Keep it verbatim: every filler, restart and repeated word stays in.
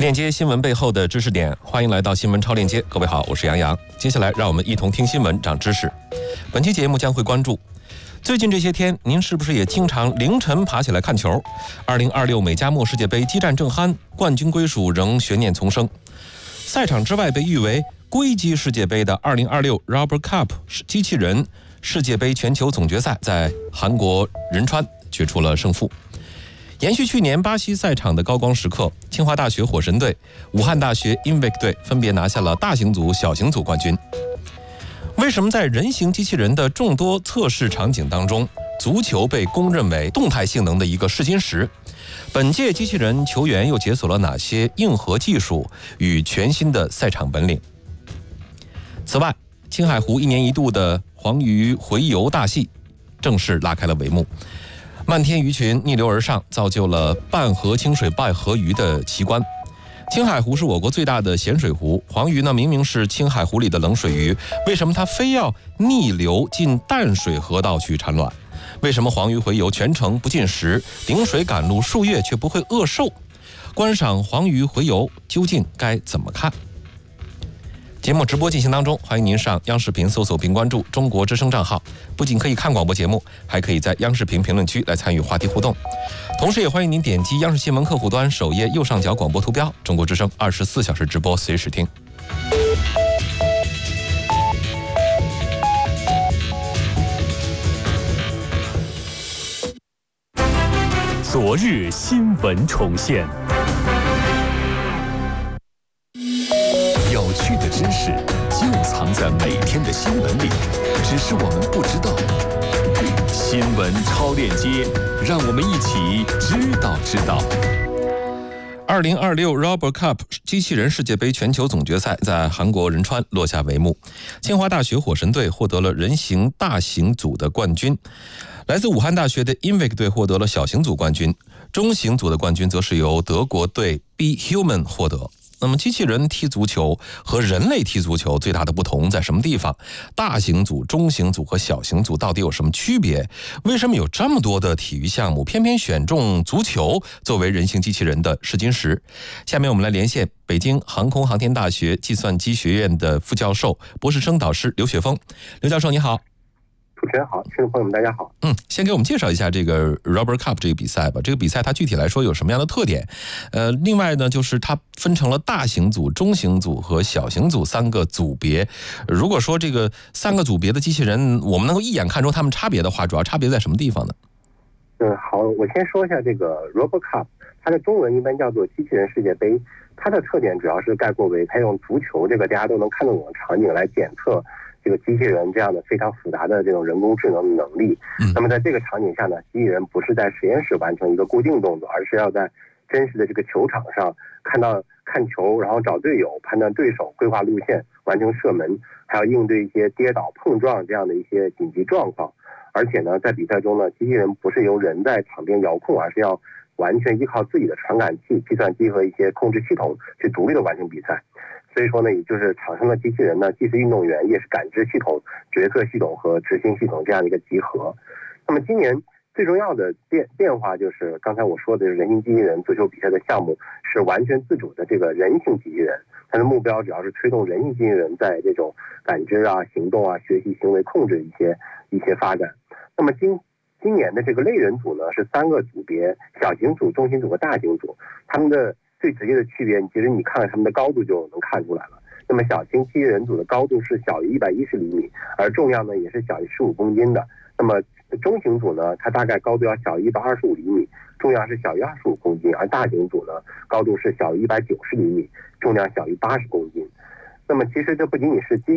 链接新闻背后的知识点，欢迎来到新闻超链接。各位好，我是杨洋。接下来让我们一同听新闻，长知识。本期节目将会关注最近这些天，您是不是也经常凌晨爬起来看球？二零二六美加墨世界杯激战正酣，冠军归属仍悬念丛生。赛场之外被誉为硅基世界杯的二零二六 Rubber Cup 机器人世界杯全球总决赛在韩国仁川决出了胜负。延续去年巴西赛场的高光时刻，清华大学火神队、武汉大学 Invic 队分别拿下了大型组、小型组冠军。为什么在人形机器人的众多测试场景当中，足球被公认为动态性能的一个试金石？本届机器人球员又解锁了哪些硬核技术与全新的赛场本领？此外，青海湖一年一度的黄鱼洄游大戏正式拉开了帷幕。漫天鱼群逆流而上，造就了半河清水败河鱼的奇观。青海湖是我国最大的咸水湖，黄鱼呢明明是青海湖里的冷水鱼，为什么它非要逆流进淡水河道去产卵？为什么黄鱼洄游全程不进食，顶水赶路数月却不会饿瘦？观赏黄鱼洄游究竟该怎么看？节目直播进行当中，欢迎您上央视频搜索并关注中国之声账号，不仅可以看广播节目，还可以在央视频评论区来参与话题互动。同时也欢迎您点击央视新闻客户端首页右上角广播图标，中国之声二十四小时直播随时听。 昨日新闻重现，有趣的知识就藏在每天的新闻里，只是我们不知道。新闻超链接，让我们一起知道知道。 二零二六 Rubber Cup 机器人世界杯全球总决赛在韩国仁川落下帷幕，清华大学火神队获得了人形大型组的冠军，来自武汉大学的 Invic 队获得了小型组冠军，中型组的冠军则是由德国队 Be Human 获得。那么机器人踢足球和人类踢足球最大的不同在什么地方？大型组、中型组和小型组到底有什么区别？为什么有这么多的体育项目偏偏选中足球作为人形机器人的试金石？下面我们来连线北京航空航天大学计算机学院的副教授、博士生导师刘雪峰。刘教授你好。 主持人好，听众朋友们大家好。 嗯，先给我们介绍一下这个 Rubber Cup 这个比赛吧。这个比赛它具体来说有什么样的特点？呃，另外呢，就是它分成了大型组、中型组和小型组三个组别。如果说这个三个组别的机器人，我们能够一眼看出它们差别的话，主要差别在什么地方呢？ 嗯，好，我先说一下这个 Rubber Cup， 它的中文一般叫做机器人世界杯。它的特点主要是概括为它用足球这个大家都能看得懂的场景来检测这个机器人这样的非常复杂的这种人工智能的能力。嗯，那么在这个场景下呢，机器人不是在实验室完成一个固定动作，而是要在真实的这个球场上看到看球，然后找队友、判断对手、规划路线、完成射门，还要应对一些跌倒、碰撞这样的一些紧急状况。而且呢，在比赛中呢，机器人不是由人在场边遥控，而是要完全依靠自己的传感器、计算机和一些控制系统去独立的完成比赛。所以说呢，也就是场上的机器人呢，既是运动员，也是感知系统、决策系统和执行系统这样的一个集合。那么今年最重要的变变化就是刚才我说的人形机器人足球比赛的项目是完全自主的这个人形机器人，它的目标主要是推动人形机器人在这种感知啊、行动啊、学习、行为控制一些一些发展。那么今今年的这个类人组呢是三个组别，小型组、中型组和大型组，他们的最直接的区别，其实你看看他们的高度就能看出来了。那么小型机器人组的高度是小于一百一十厘米，而重量呢也是小于十五公斤的。那么中型组呢，它大概高度要小于一百二十五厘米，重量是小于二十五公斤，而大型组呢，高度是小于一百九十厘米，重量小于八十公斤。那么其实这不仅仅是机